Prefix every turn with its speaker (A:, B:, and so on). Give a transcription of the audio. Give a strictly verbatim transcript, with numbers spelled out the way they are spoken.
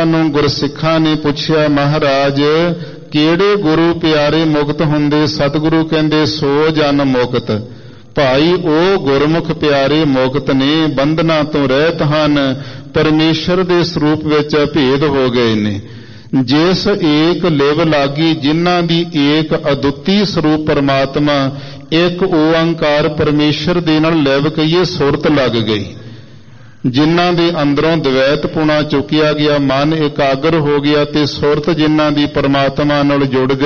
A: ਪਾਤਸ਼ਾਹ ਨੂੰ ਗੁਰਸਿੱਖਾਂ ਨੇ ਪੁੱਛਿਆ, ਮਹਾਰਾਜ ਕਿਹੜੇ ਗੁਰੂ ਪਿਆਰੇ ਮੁਕਤ ਹੁੰਦੇ? ਸਤਿਗੁਰੂ ਕਹਿੰਦੇ ਸੋ ਜਨ ਮੁਕਤ। ਭਾਈ ਉਹ ਗੁਰਮੁਖ ਪਿਆਰੇ ਮੁਕਤ ਨੇ, ਬੰਧਨਾਂ ਤੋਂ ਰਹਿਤ ਹਨ, ਪਰਮੇਸ਼ਰ ਦੇ ਸਰੂਪ ਵਿੱਚ ਭੇਦ ਹੋ ਗਏ ਨੇ। ਜਿਸ ਏਕ ਲਿਵ ਲਾਗੀ, ਜਿਨ੍ਹਾਂ ਦੀ ਏਕ ਅਦੁੱਤੀ ਸਰੂਪ ਪਰਮਾਤਮਾ ਇੱਕ ਓੰਕਾਰ ਪਰਮੇਸ਼ਰ ਦੇ ਨਾਲ ਲਿਵ ਕਹੀਏ ਸੁਰਤ ਲੱਗ ਗਈ, ਜਿਨ੍ਹਾਂ ਦੇ ਅੰਦਰੋਂ ਦਵੈਤ ਪੁਣਾ ਚੁੱਕਿਆ ਗਿਆ, ਮਨ ਇਕਾਗਰ ਹੋ ਗਿਆ ਤੇ ਸੁਰਤ ਜਿਨ੍ਹਾਂ ਦੀ ਪਰਮਾਤਮਾ ਨਾਲ ਜੁੜ ਗਈ।